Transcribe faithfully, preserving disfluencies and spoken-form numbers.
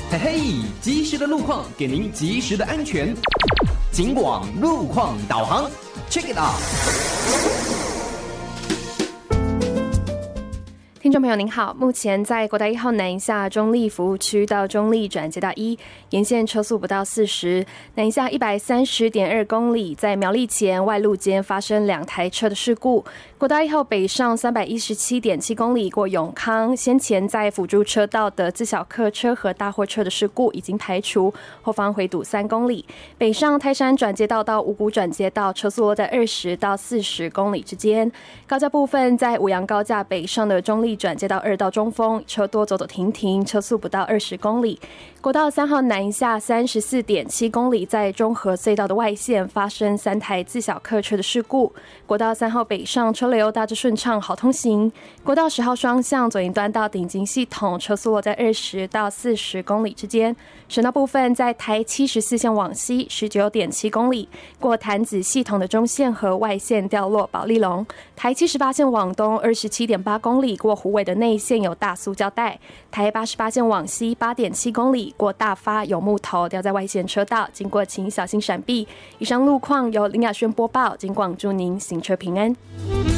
嘿嘿，及时的路况给您及时的安全。警广路况导航 ，check it out。 听众朋友您好，目前在国道一号南下中立服务区到中立转接到一，沿线车速不到四十。南下一百三十点二公里，在苗栗前外路间发生两台车的事故。国道一号北上三百一十七点七公里过永康，先前在辅助车道的自小客车和大货车的事故已经排除，后方回堵三公里。北上泰山转接道到五股转接道，车速落在二十到四十公里之间。高架部分在五杨高架北上的中立转接到二到中丰，车多走走停停，车速不到二十公里。国道三号南下三十四点七公里，在中和隧道的外线发生三台自小客车的事故。国道三号北上车流大致顺畅，好通行。国道十号双向左营端到顶金系统，车速落在二十到四十公里之间。省道部分在台七十四线往西十九点七公里，过潭子系统的中线和外线掉落保利龙。台七十八线往东二十七点八公里，过虎尾的内线有大塑胶带。台八十八线往西八点七公里，过大发有木头掉在外线车道，经过请小心闪避。以上路况由林雅轩播报，警广祝您行车平安。